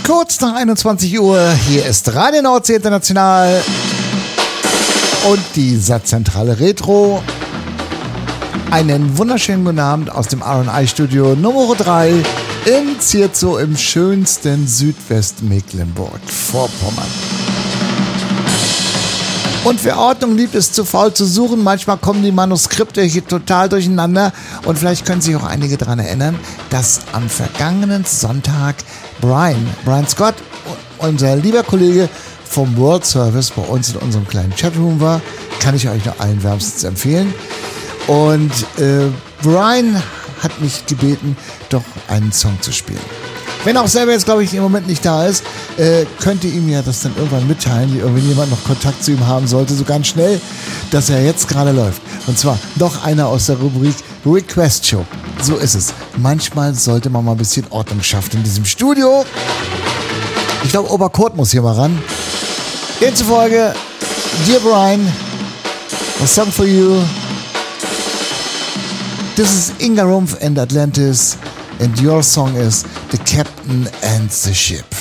Kurz nach 21 Uhr, hier ist Radio Nordsee International und die Satzzentrale Retro. Einen wunderschönen guten Abend aus dem R&I-Studio Nummer 3 in Zierzow im schönsten Südwestmecklenburg-Vorpommern. Und wer Ordnung liebt, ist zu faul zu suchen. Manchmal kommen die Manuskripte hier total durcheinander. Und vielleicht können sich auch einige daran erinnern, dass am vergangenen Sonntag Brian Scott, unser lieber Kollege vom World Service, bei uns in unserem kleinen Chatroom war. Kann ich euch noch allen wärmstens empfehlen. Und Brian hat mich gebeten, doch einen Song zu spielen. Wenn auch selber jetzt, glaube ich, im Moment nicht da ist, könnt ihr ihm ja das dann irgendwann mitteilen, wenn jemand noch Kontakt zu ihm haben sollte, so ganz schnell, dass er jetzt gerade läuft. Und zwar noch einer aus der Rubrik Request Show. So ist es. Manchmal sollte man mal ein bisschen Ordnung schaffen in diesem Studio. Ich glaube, Oberkurt muss hier mal ran. Demzufolge, Dear Brian, a song for you. This is Inga Rumpf and Atlantis, and your song is The Captain and the Ship.